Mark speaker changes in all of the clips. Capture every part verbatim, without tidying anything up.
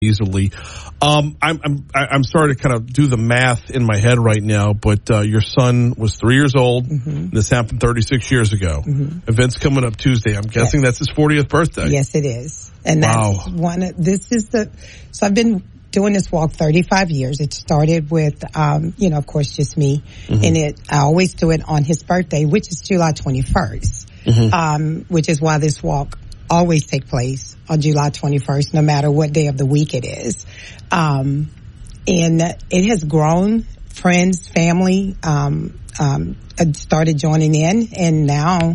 Speaker 1: easily. Um, I'm, I'm, I'm sorry to kind of do the math in my head right now, but, uh, your son was three years old. Mm-hmm. This happened thirty-six years ago. Mm-hmm. Event's coming up Tuesday. I'm guessing yes. that's his fortieth birthday.
Speaker 2: Yes, it is. And
Speaker 1: wow.
Speaker 2: that's one of, this is the, so I've been doing this walk thirty-five years. It started with, um, you know, of course, just me. Mm-hmm. And it, I always do it on his birthday, which is July twenty-first, mm-hmm. um, which is why this walk always take place on July twenty-first, no matter what day of the week it is. Um, and it has grown. Friends, family, um, um, started joining in, and now,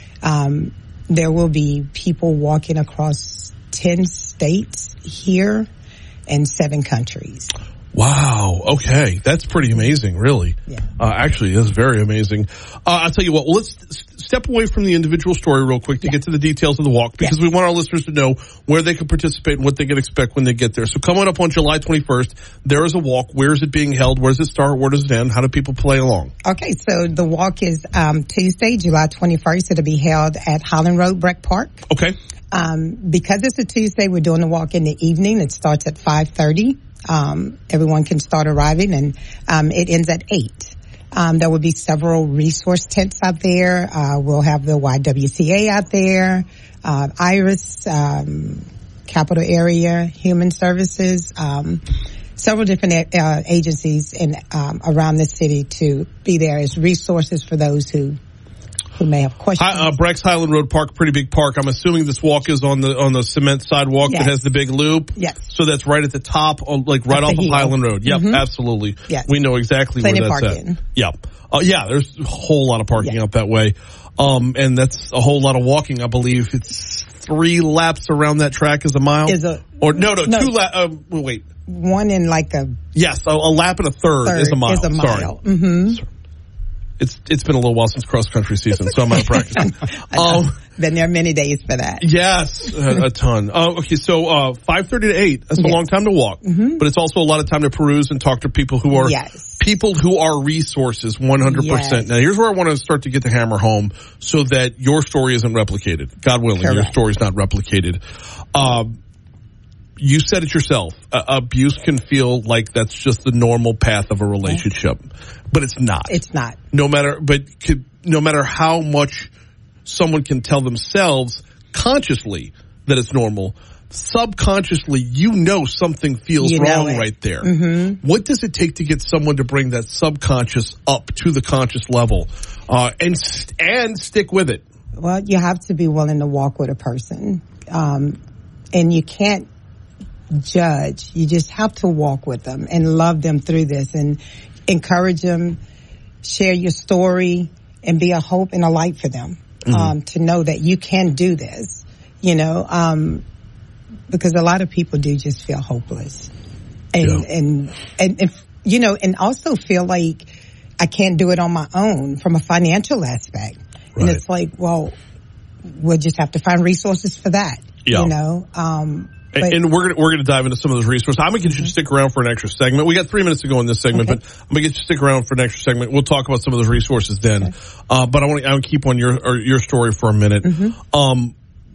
Speaker 2: um, there will be people walking across ten states here and seven countries.
Speaker 1: Wow. Okay. That's pretty amazing, really.
Speaker 2: Yeah.
Speaker 1: Uh, actually, that's very amazing. Uh, I'll tell you what, well, let's step away from the individual story real quick to yeah. get to the details of the walk, because yeah. we want our listeners to know where they can participate and what they can expect when they get there. So coming up on July twenty-first, there is a walk. Where is it being held? Where does it start? Where does it end? How do people play along?
Speaker 2: Okay. So the walk is, um, Tuesday, July twenty-first. It'll be held at Highland Road Breck Park.
Speaker 1: Okay.
Speaker 2: Um, because it's a Tuesday, we're doing the walk in the evening. It starts at five thirty. Um, everyone can start arriving, and um, it ends at eight. Um, there will be several resource tents out there. Uh, we'll have the Y W C A out there, uh, IRIS, um, Capital Area, Human Services, um, several different uh, agencies in um, around the city to be there as resources for those who who may have questions.
Speaker 1: Hi, uh, Breck's Highland Road Park, pretty big park. I'm assuming this walk is on the on the cement sidewalk yes. that has the big loop.
Speaker 2: Yes.
Speaker 1: So that's right at the top, on, like right off of Highland Road. Yep, mm-hmm. absolutely.
Speaker 2: Yes.
Speaker 1: We know exactly
Speaker 2: Plenty
Speaker 1: where that's
Speaker 2: parking.
Speaker 1: at. Yep. Uh, yeah, there's a whole lot of parking
Speaker 2: yeah.
Speaker 1: out that way. Um, and that's a whole lot of walking, I believe. It's three laps around that track is a mile?
Speaker 2: Is a,
Speaker 1: or no, no,
Speaker 2: no.
Speaker 1: two laps. Uh, wait.
Speaker 2: One in like a...
Speaker 1: Yes, a, a lap and a third,
Speaker 2: third
Speaker 1: is a mile.
Speaker 2: Is a mile.
Speaker 1: Sorry.
Speaker 2: Mm-hmm.
Speaker 1: Sorry. It's it's been a little while since cross country season, so I'm out of practice.
Speaker 2: um, been there many days for that.
Speaker 1: Yes, a, a ton. Uh, okay, so uh, five thirty to eight. That's
Speaker 2: yes.
Speaker 1: a long time to walk, mm-hmm. but it's also a lot of time to peruse and talk to people who are
Speaker 2: yes.
Speaker 1: people who are resources. One hundred percent.
Speaker 2: Yes.
Speaker 1: Now, here's where I want to start to get the hammer home, so that your story isn't replicated. God willing, Correct. Your story is not replicated. Um, You said it yourself. Uh, abuse can feel like that's just the normal path of a relationship, but it's not.
Speaker 2: It's not.
Speaker 1: No matter, but could, no matter how much someone can tell themselves consciously that it's normal, subconsciously you know something feels
Speaker 2: you know
Speaker 1: wrong
Speaker 2: it.
Speaker 1: right there.
Speaker 2: Mm-hmm.
Speaker 1: What does it take to get someone to bring that subconscious up to the conscious level, uh, and and stick with it?
Speaker 2: Well, you have to be willing to walk with a person, um, and you can't judge. You just have to walk with them and love them through this and encourage them, share your story, and be a hope and a light for them, mm-hmm. um, to know that you can do this, you know, um, because a lot of people do just feel hopeless and, yeah. and, and, and, you know, and also feel like I can't do it on my own from a financial aspect. Right. And it's like, well, we'll just have to find resources for that, yeah. you know, um, But,
Speaker 1: and we're gonna, we're gonna dive into some of those resources. I'm gonna get you to stick around for an extra segment. We got three minutes to go in this segment, okay. but I'm gonna get you to stick around for an extra segment. We'll talk about some of those resources then. Okay. Uh, but I want to, I want to keep on your, or your story for a minute. Mm-hmm. Um,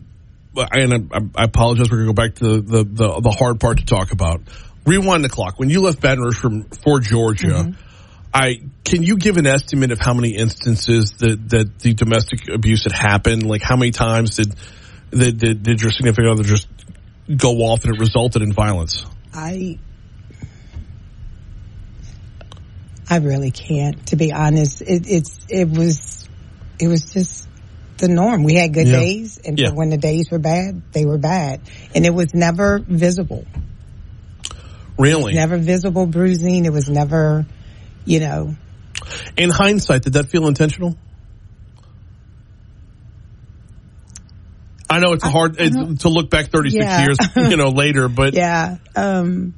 Speaker 1: and I, I apologize. We're gonna go back to the, the, the hard part to talk about. Rewind the clock. When you left Baton Rouge from, for Georgia, mm-hmm. I, can you give an estimate of how many instances that, that the domestic abuse had happened? Like how many times did, did, did, did your significant other just go off and it resulted in violence?
Speaker 2: I I really can't, to be honest. It, it's it was it was just the norm. We had good yeah. days, and yeah. when the days were bad, they were bad, and it was never visible.
Speaker 1: Really,
Speaker 2: never visible bruising. It was never, you know.
Speaker 1: In hindsight, did that feel intentional? I know it's hard I, I to look back thirty-six
Speaker 2: yeah.
Speaker 1: years, you know, later, but
Speaker 2: yeah, um,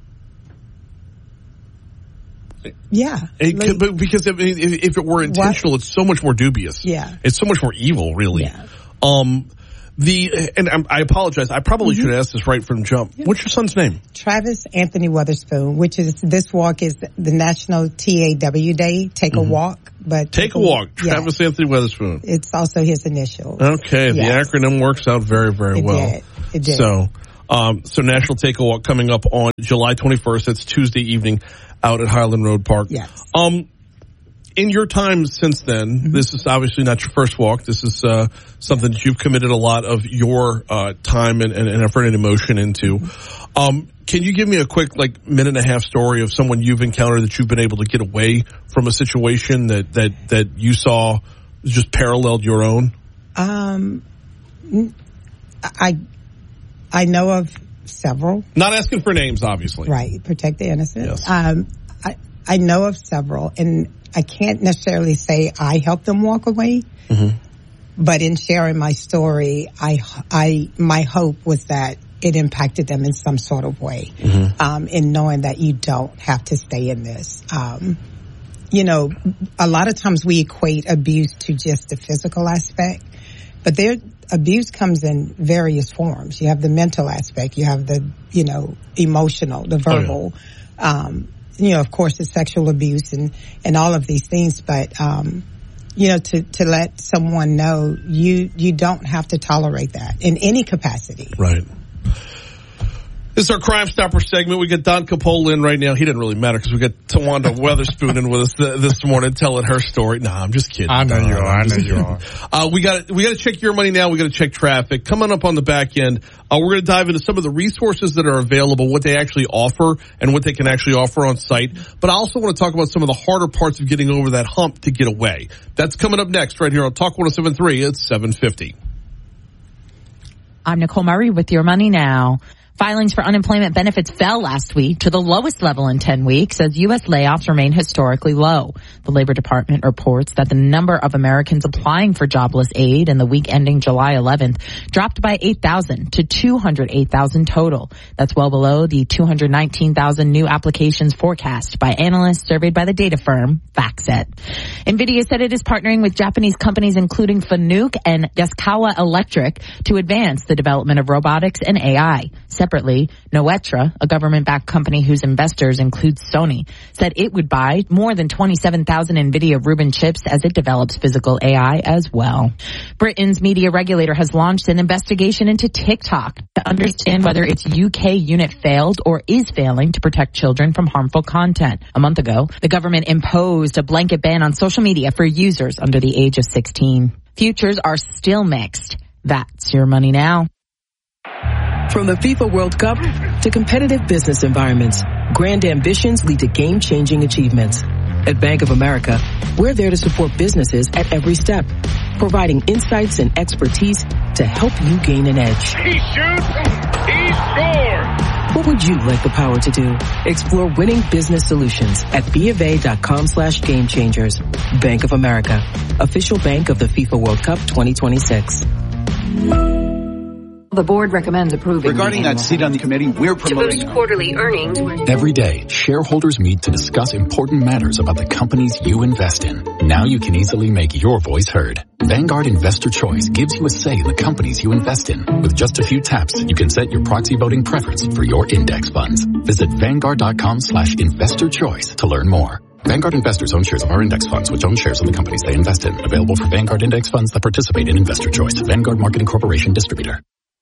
Speaker 2: yeah.
Speaker 1: It could, but because if, if it were intentional, what? It's so much more dubious.
Speaker 2: Yeah,
Speaker 1: it's so much more evil, really.
Speaker 2: Yeah.
Speaker 1: Um, the and I'm, I apologize. I probably mm-hmm. should have asked this right from jump. Yeah. What's your son's name?
Speaker 2: Travis Anthony Weatherspoon. Which is this walk is the National T A W Day. Take mm-hmm. a walk. But
Speaker 1: Take a walk, Travis yeah. Anthony Weatherspoon.
Speaker 2: It's also his initials.
Speaker 1: Okay, yes. The acronym works out very, very
Speaker 2: it
Speaker 1: well.
Speaker 2: Did. It did.
Speaker 1: So, Um, so National Take a Walk coming up on July twenty-first. That's Tuesday evening out at Highland Road Park.
Speaker 2: Yes.
Speaker 1: Um, in your time since then, mm-hmm. this is obviously not your first walk. This is uh, something that you've committed a lot of your uh, time and, and, and effort and emotion into. Mm-hmm. Um, can you give me a quick, like, minute and a half story of someone you've encountered that you've been able to get away from a situation that, that, that you saw just paralleled your own?
Speaker 2: Um, I I know of several.
Speaker 1: Not asking for names, obviously.
Speaker 2: Right, protect the innocent.
Speaker 1: Yes.
Speaker 2: Um, I I know of several, and I can't necessarily say I helped them walk away. Mm-hmm. But in sharing my story, I I my hope was that it impacted them in some sort of way. Mm-hmm. Um, in knowing that you don't have to stay in this. Um, you know, a lot of times we equate abuse to just the physical aspect. But there, abuse comes in various forms. You have the mental aspect. You have the, you know, emotional, the verbal. Oh, yeah. um, you know, of course, the sexual abuse and, and all of these things. But, um, you know, to, to let someone know you, you don't have to tolerate that in any capacity.
Speaker 1: Right. This is our Crime Stopper segment. We got Don Capole in right now. He didn't really matter because we got Tawanda Weatherspoon in with us th- this morning telling her story. Nah, I'm just kidding.
Speaker 3: I know
Speaker 1: no,
Speaker 3: you are. I know you are.
Speaker 1: Uh, we got we got to check your money now. We got to check traffic. Coming up on the back end, uh, we're going to dive into some of the resources that are available, what they actually offer, and what they can actually offer on site. But I also want to talk about some of the harder parts of getting over that hump to get away. That's coming up next right here on Talk one oh seven point three. It's seven fifty.
Speaker 4: I'm Nicole Murray with Your Money Now. Filings for unemployment benefits fell last week to the lowest level in ten weeks as U S layoffs remain historically low. The Labor Department reports that the number of Americans applying for jobless aid in the week ending July eleventh dropped by eight thousand to two hundred eight thousand total. That's well below the two hundred nineteen thousand new applications forecast by analysts surveyed by the data firm FactSet. NVIDIA said it is partnering with Japanese companies including Fanuc and Yaskawa Electric to advance the development of robotics and A I. Separately, Noetra, a government-backed company whose investors include Sony, said it would buy more than twenty-seven thousand NVIDIA Rubin chips as it develops physical A I as well. Britain's media regulator has launched an investigation into TikTok to understand whether its U K unit failed or is failing to protect children from harmful content. A month ago, the government imposed a blanket ban on social media for users under the age of sixteen. Futures are still mixed. That's Your Money Now.
Speaker 5: From the FIFA World Cup to competitive business environments, grand ambitions lead to game-changing achievements. At Bank of America, we're there to support businesses at every step, providing insights and expertise to help you gain an edge.
Speaker 6: He shoots, he scores!
Speaker 5: What would you like the power to do? Explore winning business solutions at bofa.com slash game changers. Bank of America, official bank of the FIFA World Cup twenty twenty-six.
Speaker 7: The board recommends approving.
Speaker 8: Regarding that seat on the committee, we're promoting
Speaker 7: to boost quarterly earnings.
Speaker 9: Every day, shareholders meet to discuss important matters about the companies you invest in. Now you can easily make your voice heard. Vanguard Investor Choice gives you a say in the companies you invest in. With just a few taps, you can set your proxy voting preference for your index funds. Visit Vanguard.com slash investor choice to learn more. Vanguard investors own shares of our index funds, which own shares of the companies they invest in. Available for Vanguard index funds that participate in Investor Choice. Vanguard Marketing Corporation Distributor.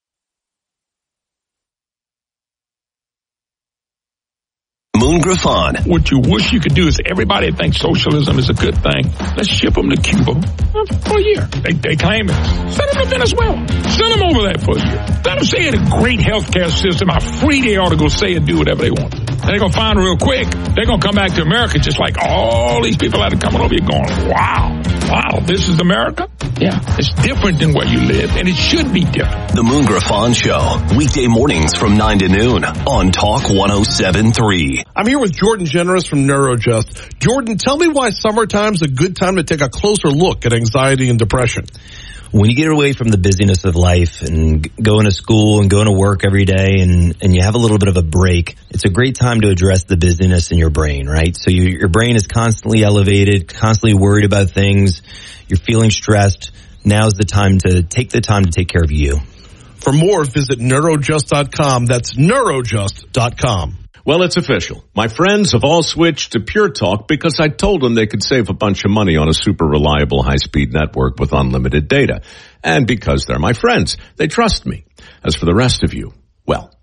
Speaker 10: Moon Griffon.
Speaker 3: What you wish you could do is everybody thinks socialism is a good thing. Let's ship them to Cuba for a year. They, they claim it. Send them to Venezuela. Send them over there for a year. Let them say in a great healthcare system how free they ought to go say and do whatever they want. And they're going to find real quick, they're going to come back to America just like all these people that are coming over here going, wow, wow, this is America? Yeah, it's different than where you live, and it should be different.
Speaker 10: The Moon Griffon Show, weekday mornings from nine to noon on Talk one oh seven point three.
Speaker 1: I'm here with Jordan Generous from Neurojust. Jordan, tell me why summertime's a good time to take a closer look at anxiety and depression.
Speaker 11: When you get away from the busyness of life and going to school and going to work every day and, and you have a little bit of a break, it's a great time to address the busyness in your brain, right? So you, your brain is constantly elevated, constantly worried about things. You're feeling stressed. Now's the time to take the time to take care of you.
Speaker 1: For more, visit neurojust dot com. That's neurojust dot com.
Speaker 12: Well, it's official. My friends have all switched to Pure Talk because I told them they could save a bunch of money on a super reliable high-speed network with unlimited data. And because they're my friends, they trust me. As for the rest of you, well,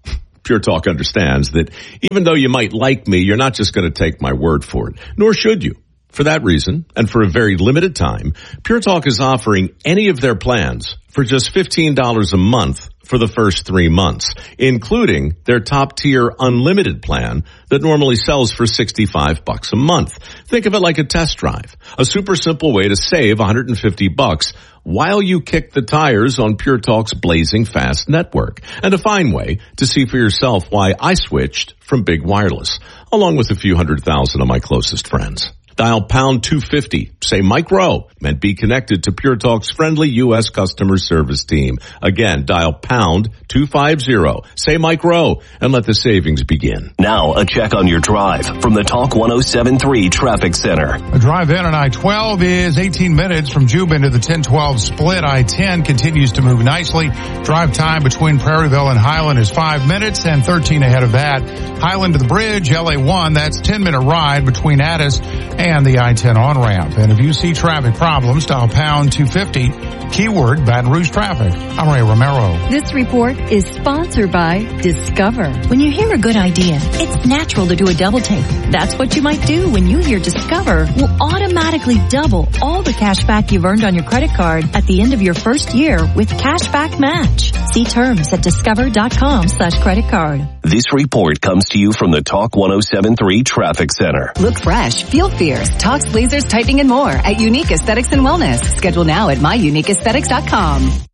Speaker 12: Pure Talk understands that even though you might like me, you're not just going to take my word for it, nor should you. For that reason, and for a very limited time, Pure Talk is offering any of their plans for just fifteen dollars a month for the first three months, including their top-tier unlimited plan that normally sells for sixty-five bucks a month. Think of it like a test drive, a super simple way to save one hundred fifty bucks while you kick the tires on Pure Talk's blazing fast network, and a fine way to see for yourself why I switched from Big Wireless, along with a few hundred thousand of my closest friends. Dial pound two fifty, say Mike Rowe, and be connected to Pure Talk's friendly U S customer service team. Again, dial pound two fifty, say Mike Rowe, and let the savings begin.
Speaker 10: Now, a check on your drive from the Talk one oh seven point three Traffic Center.
Speaker 13: A drive in on I twelve is eighteen minutes from Jubin to the ten twelve split. I ten continues to move nicely. Drive time between Prairieville and Highland is five minutes and thirteen ahead of that. Highland to the bridge, L A one, that's ten minute ride between Addis and and the I ten on-ramp. And if you see traffic problems, dial pound two fifty, keyword Baton Rouge traffic. I'm Ray Romero.
Speaker 14: This report is sponsored by Discover. When you hear a good idea, it's natural to do a double take. That's what you might do when you hear Discover will automatically double all the cash back you've earned on your credit card at the end of your first year with Cashback Match. See terms at discover.com slash credit card.
Speaker 10: This report comes to you from the Talk one oh seven point three Traffic Center.
Speaker 15: Look fresh, feel fierce. Talks, lasers, tightening, and more at Unique Aesthetics and Wellness. Schedule now at my unique aesthetics dot com.